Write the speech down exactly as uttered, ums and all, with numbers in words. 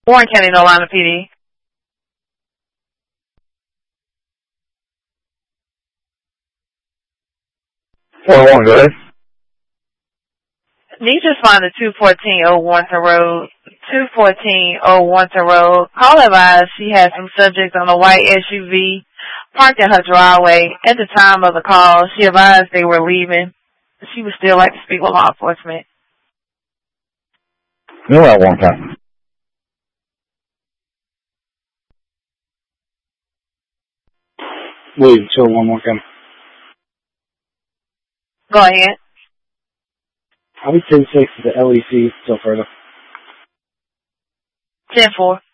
Warren County, North Carolina P D. four one, go ahead. Need to find the two fourteen Old Warrenton Road. two fourteen Old Warrenton Road. Call advised she had some subjects on a white S U V parked in her driveway. At the time of the call, she advised they were leaving. She would still like to speak with law enforcement. No, at one time. Wait, chill one more time. Go ahead. I'll be ten six to the L E C till further. ten four.